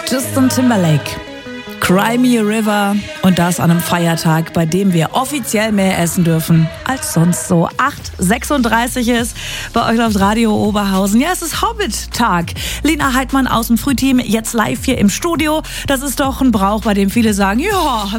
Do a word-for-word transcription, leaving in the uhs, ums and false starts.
Justin Timberlake. Cry Me a River, und das an einem Feiertag, bei dem wir offiziell mehr essen dürfen als sonst so. acht Uhr sechsunddreißig ist bei euch auf Radio Oberhausen. Ja, es ist Hobbit-Tag. Lena Heidmann aus dem Frühteam, jetzt live hier im Studio. Das ist doch ein Brauch, bei dem viele sagen, ja,